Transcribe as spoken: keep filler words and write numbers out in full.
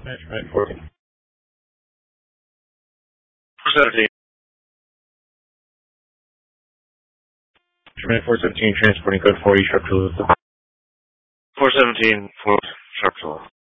Match right fourteen. four seventeen. Terminate four seventeen, transporting code forty, sharp to four seventeen, four sharp to